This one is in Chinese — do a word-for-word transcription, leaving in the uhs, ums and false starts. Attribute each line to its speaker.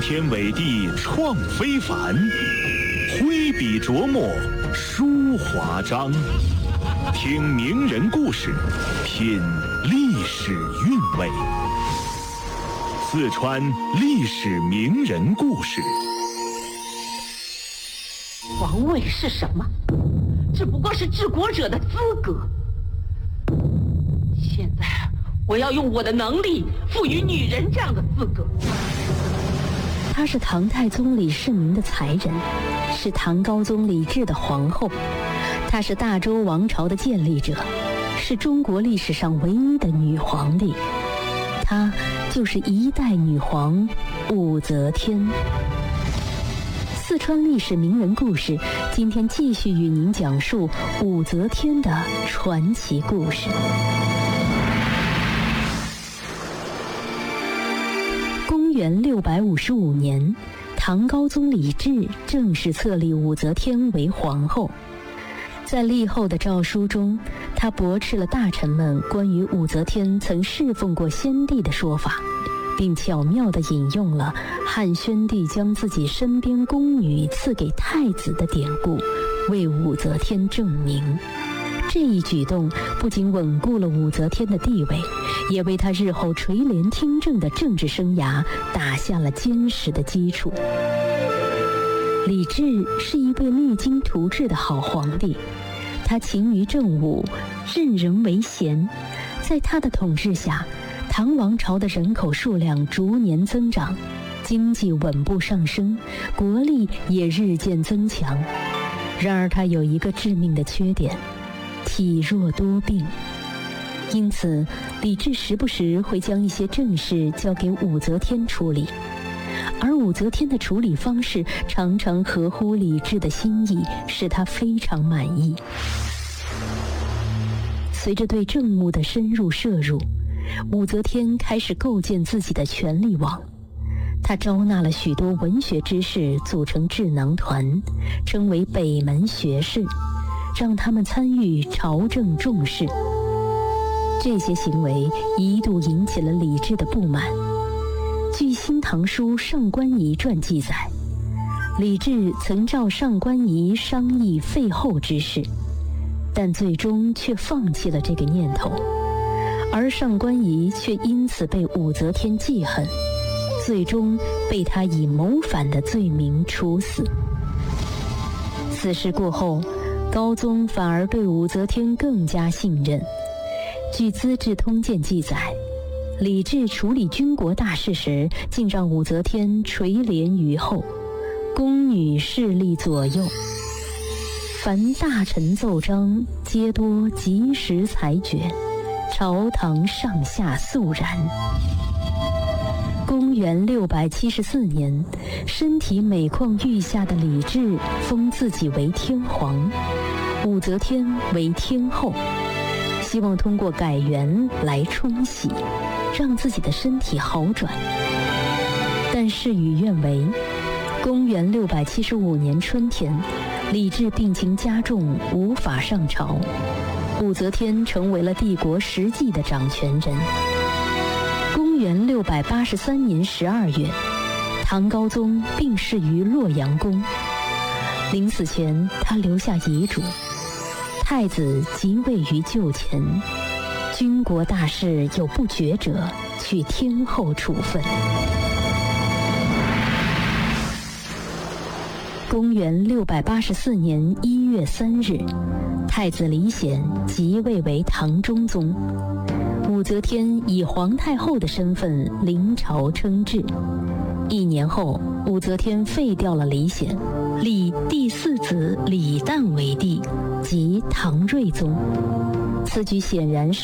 Speaker 1: 天伟地创非凡，挥笔琢磨书华章。听名人故事，品历史韵味。四川历史名人故事。
Speaker 2: 皇位是什么？只不过是治国者的资格。现在我要用我的能力赋予女人这样的资格。
Speaker 3: 她是唐太宗李世民的才人，是唐高宗李治的皇后，她是大周王朝的建立者，是中国历史上唯一的女皇帝。她就是一代女皇武则天。四川历史名人故事，今天继续与您讲述武则天的传奇故事。公元六百五十五年，唐高宗李治正式册立武则天为皇后。在立后的诏书中，他驳斥了大臣们关于武则天曾侍奉过先帝的说法，并巧妙地引用了汉宣帝将自己身边宫女赐给太子的典故，为武则天证明。这一举动不仅稳固了武则天的地位，也为她日后垂帘听政的政治生涯打下了坚实的基础。李治是一位励精图治的好皇帝，他勤于政务，任人唯贤。在他的统治下，唐王朝的人口数量逐年增长，经济稳步上升，国力也日渐增强。然而他有一个致命的缺点，体弱多病。因此李治时不时会将一些政事交给武则天处理，而武则天的处理方式常常合乎李治的心意，使他非常满意。随着对政务的深入摄入，武则天开始构建自己的权力网。她招纳了许多文学之士组成智囊团，称为北门学士，让他们参与朝政重事。这些行为一度引起了李治的不满。据《新唐书·上官仪传》记载，李治曾召上官仪商议废后之事，但最终却放弃了这个念头，而上官仪却因此被武则天记恨，最终被他以谋反的罪名处死。此事过后，高宗反而对武则天更加信任。据《资治通鉴》记载，李治处理军国大事时，竟让武则天垂帘于后，宫女侍立左右，凡大臣奏章，皆多及时裁决，朝堂上下肃然。公元六百七十四年，身体每况愈下的李治封自己为天皇，武则天为天后，希望通过改元来冲洗，让自己的身体好转。但事与愿违，公元六百七十五年春天，李治病情加重，无法上朝，武则天成为了帝国实际的掌权人。公元六百八十三年十二月，唐高宗病逝于洛阳宫。临死前，他留下遗嘱：太子即位于就前，军国大事有不决者，取天后处分。公元六百八十四年一月三日，太子李显即位为唐中宗，武则天以皇太后的身份临朝称制。一年后，武则天废掉了李显，立第四子李旦为帝，即唐睿宗。此举显然是